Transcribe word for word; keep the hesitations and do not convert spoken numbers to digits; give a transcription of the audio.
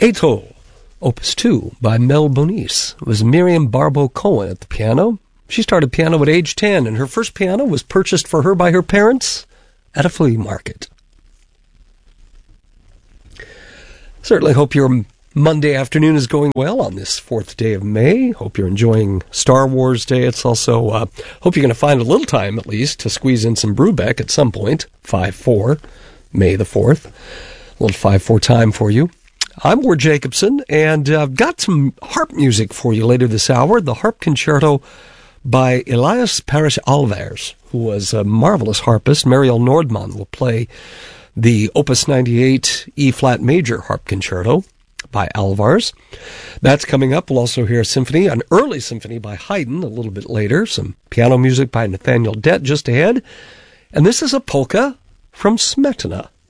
Etoile, Opus two by Mel Bonis. It was Miriam Barbeau Cohen at the piano. She started piano at age ten, and her first piano was purchased for her by her parents at a flea market. Certainly hope your Monday afternoon is going well on this fourth day of May. Hope you're enjoying Star Wars Day. It's also, uh, hope you're going to find a little time at least to squeeze in some Brubeck at some point. five four, May the fourth. A little five four time for you. I'm Ward Jacobson, and I've uh, got some harp music for you later this hour. The Harp Concerto by Elias Parrish Alvarez, who was a marvelous harpist. Mariel Nordmann will play the Opus ninety-eight E-flat major harp concerto by Alvarez. That's coming up. We'll also hear a symphony, an early symphony by Haydn a little bit later. Some piano music by Nathaniel Dett just ahead. And this is a polka from Smetana.